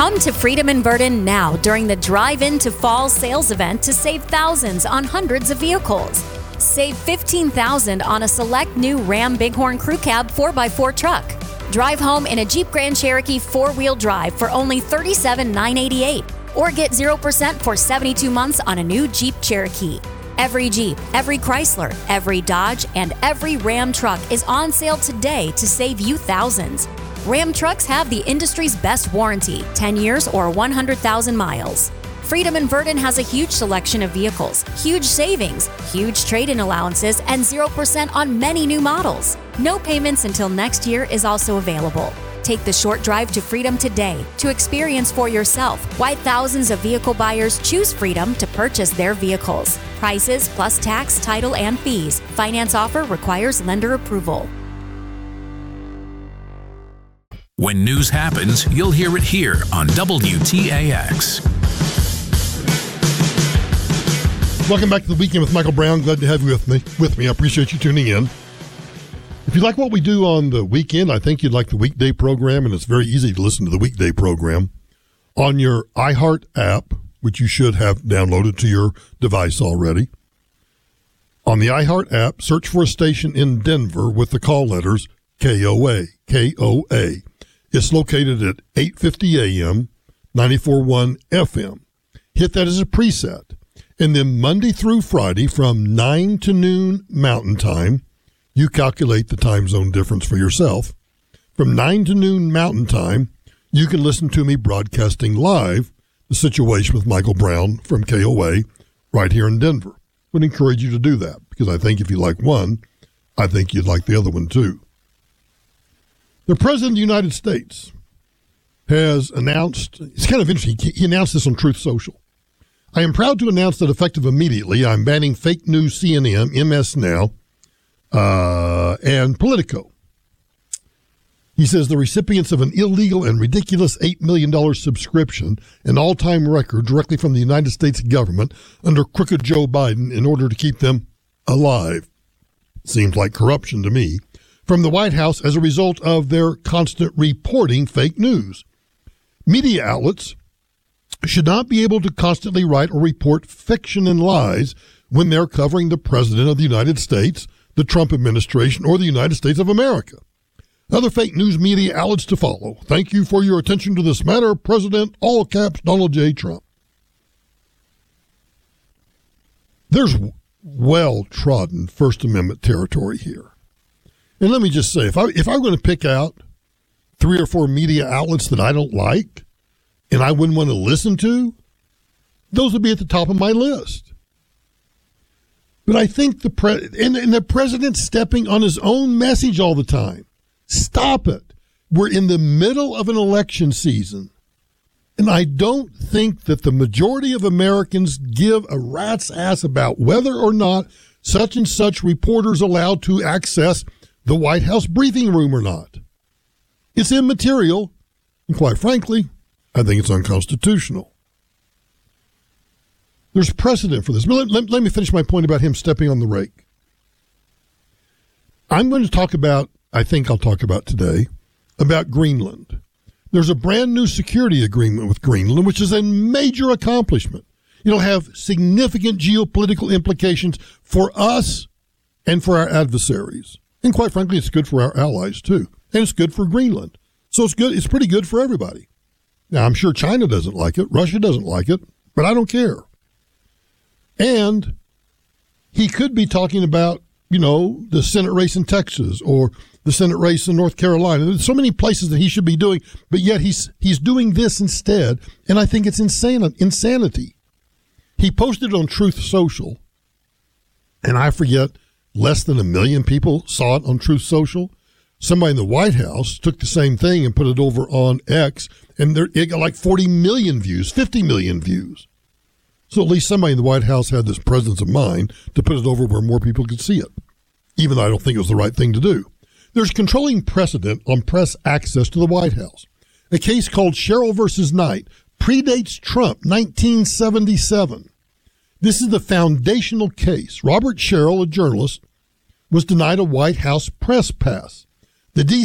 Come to Freedom in Verdon now during the Drive Into Fall sales event to save thousands on hundreds of vehicles. Save $15,000 on a select new Ram Bighorn Crew Cab 4x4 truck. Drive home in a Jeep Grand Cherokee 4-wheel drive for only $37,988. Or get 0% for 72 months on a new Jeep Cherokee. Every Jeep, every Chrysler, every Dodge, and every Ram truck is on sale today to save you thousands. Ram trucks have the industry's best warranty, 10 years or 100,000 miles. Freedom in Verdon has a huge selection of vehicles, huge savings, huge trade-in allowances, and 0% on many new models. No payments until next year is also available. Take the short drive to Freedom today to experience for yourself why thousands of vehicle buyers choose Freedom to purchase their vehicles. Prices plus tax, title, and fees. Finance offer requires lender approval. When news happens, you'll hear it here on WTAX. Welcome back to the Weekend with Michael Brown. Glad to have you with me. I appreciate you tuning in. If you like what we do on the weekend, I think you'd like the weekday program, and it's very easy to listen to the weekday program on your iHeart app, which you should have downloaded to your device already. On the iHeart app, search for a station in Denver with the call letters KOA, KOA. It's located at 850 AM, 94.1 FM. Hit that as a preset. And then Monday through Friday from 9 to noon Mountain Time, you calculate the time zone difference for yourself. From 9 to noon Mountain Time, you can listen to me broadcasting live The Situation with Michael Brown from KOA right here in Denver. Would encourage you to do that because I think if you like one, I think you'd like the other one too. The President of the United States has announced, it's kind of interesting, he announced this on Truth Social. I am proud to announce that effective immediately, I'm banning fake news CNN, MS Now, and Politico. He says the recipients of an illegal and ridiculous $8 million subscription, an all-time record directly from the United States government under crooked Joe Biden in order to keep them alive. Seems like corruption to me. From the White House as a result of their constant reporting fake news. Media outlets should not be able to constantly write or report fiction and lies when they're covering the President of the United States, the Trump administration, or the United States of America. Other fake news media outlets to follow. Thank you for your attention to this matter, President, all caps, Donald J. Trump. There's well-trodden First Amendment territory here. And let me just say, if I'm going to pick out 3 or 4 media outlets that I don't like and I wouldn't want to listen to, those would be at the top of my list. But I think the president's stepping on his own message all the time. Stop it. We're in the middle of an election season. And I don't think that the majority of Americans give a rat's ass about whether or not such and such reporters allowed to access the White House briefing room or not. It's immaterial, and quite frankly, I think it's unconstitutional. There's precedent for this. But let me finish my point about him stepping on the rake. I'm going to talk about, I think I'll talk about today, about Greenland. There's a brand new security agreement with Greenland, which is a major accomplishment. It'll have significant geopolitical implications for us and for our adversaries. And quite frankly, it's good for our allies, too. And it's good for Greenland. So it's good. It's pretty good for everybody. Now, I'm sure China doesn't like it. Russia doesn't like it. But I don't care. And he could be talking about, the Senate race in Texas or the Senate race in North Carolina. There's so many places that he should be doing. But yet he's doing this instead. And I think it's insanity. He posted on Truth Social. And I forget, less than 1 million people saw it on Truth Social. Somebody in the White House took the same thing and put it over on X, and it got like 40 million views, 50 million views. So at least somebody in the White House had this presence of mind to put it over where more people could see it, even though I don't think it was the right thing to do. There's controlling precedent on press access to the White House. A case called Sherrill versus Knight predates Trump, 1977. This is the foundational case. Robert Sherrill, a journalist, was denied a White House press pass. The